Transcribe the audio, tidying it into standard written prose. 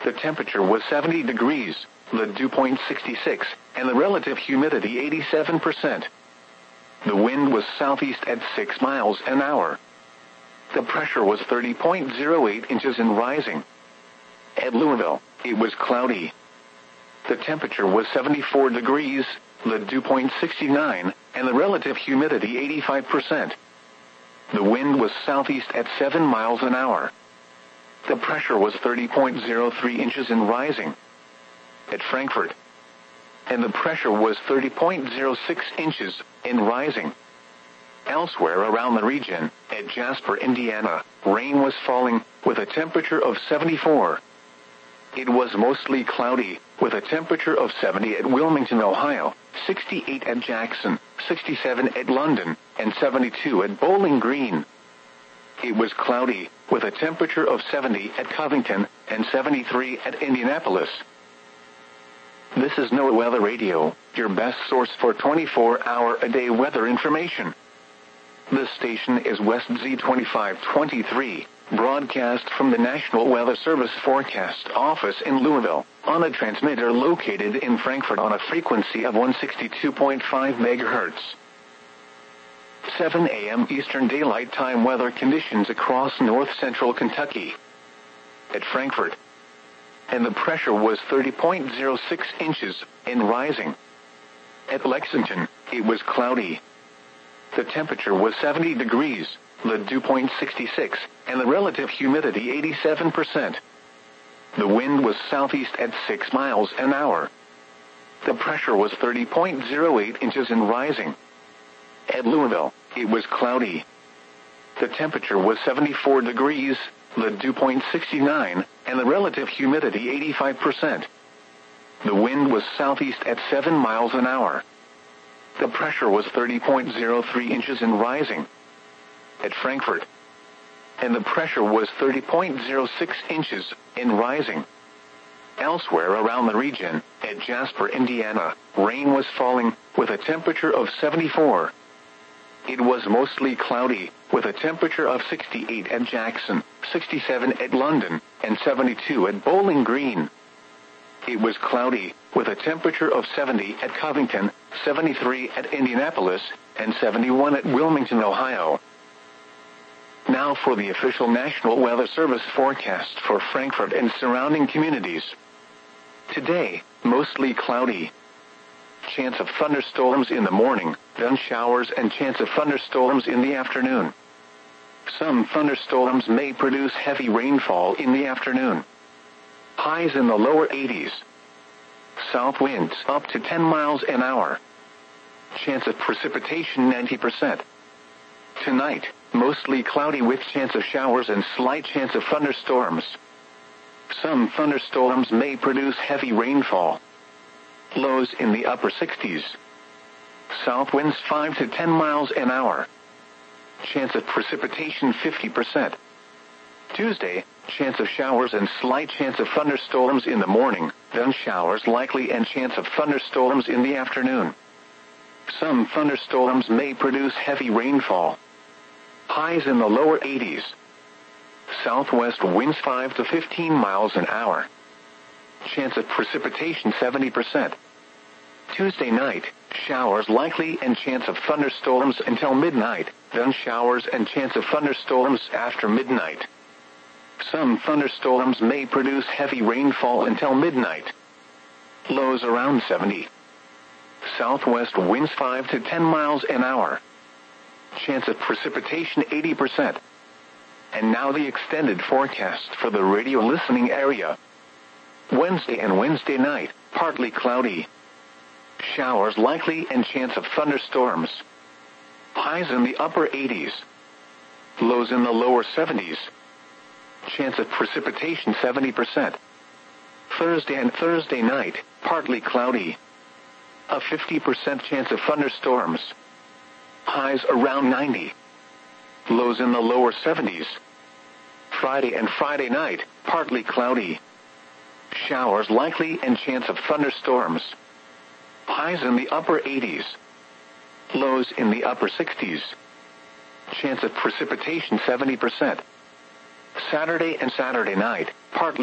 The temperature was 70 degrees, the dew point 66, and the relative humidity 87%. The wind was southeast at 6 miles an hour. The pressure was 30.08 inches and rising. At Louisville, it was cloudy. The temperature was 74 degrees, the dew point 69, and the relative humidity 85%. The wind was southeast at 7 miles an hour. The pressure was 30.03 inches and rising. At Frankfort, and the pressure was 30.06 inches and rising. Elsewhere around the region, at Jasper, Indiana, rain was falling with a temperature of 74. It was mostly cloudy, with a temperature of 70 at Wilmington, Ohio, 68 at Jackson, 67 at London, and 72 at Bowling Green. It was cloudy, with a temperature of 70 at Covington, and 73 at Indianapolis. This is NOAA Weather Radio, your best source for 24-hour-a-day weather information. This station is West Z2523, broadcast from the National Weather Service Forecast Office in Louisville, on a transmitter located in Frankfort on a frequency of 162.5 MHz. 7 a.m. Eastern Daylight Time weather conditions across north-central Kentucky. At Frankfort, and the pressure was 30.06 inches and rising. At Lexington, it was cloudy. The temperature was 70 degrees, the dew point 66, and the relative humidity 87%. The wind was southeast at 6 miles an hour. The pressure was 30.08 inches and rising. At Louisville, it was cloudy. The temperature was 74 degrees, the dew point 69, and the relative humidity 85%. The wind was southeast at 7 miles an hour. The pressure was 30.03 inches and rising. At Frankfort, and the pressure was 30.06 inches and rising. Elsewhere around the region, at Jasper, Indiana, rain was falling with a temperature of 74. It was mostly cloudy, with a temperature of 68 at Jackson, 67 at London, and 72 at Bowling Green. It was cloudy, with a temperature of 70 at Covington, 73 at Indianapolis, and 71 at Wilmington, Ohio. Now for the official National Weather Service forecast for Frankfort and surrounding communities. Today, mostly cloudy. Chance of thunderstorms in the morning, then showers and chance of thunderstorms in the afternoon. Some thunderstorms may produce heavy rainfall in the afternoon. Highs in the lower 80s. South winds up to 10 miles an hour. Chance of precipitation 90%. Tonight, mostly cloudy with chance of showers and slight chance of thunderstorms. Some thunderstorms may produce heavy rainfall. Lows in the upper 60s. South winds 5 to 10 miles an hour. Chance of precipitation 50%. Tuesday, chance of showers and slight chance of thunderstorms in the morning, then showers likely and chance of thunderstorms in the afternoon. Some thunderstorms may produce heavy rainfall. Highs in the lower 80s. Southwest winds 5 to 15 miles an hour. Chance of precipitation 70%. Tuesday night, showers likely and chance of thunderstorms until midnight, then showers and chance of thunderstorms after midnight. Some thunderstorms may produce heavy rainfall until midnight. Lows around 70. Southwest winds 5 to 10 miles an hour. Chance of precipitation 80%. And now the extended forecast for the radio listening area. Wednesday and Wednesday night, partly cloudy. Showers likely and chance of thunderstorms. Highs in the upper 80s. Lows in the lower 70s. Chance of precipitation 70%. Thursday and Thursday night, partly cloudy. A 50% chance of thunderstorms. Highs around 90. Lows in the lower 70s. Friday and Friday night, partly cloudy. Showers likely and chance of thunderstorms. Highs in the upper 80s. Lows in the upper 60s. Chance of precipitation 70%. Saturday and Saturday night, partly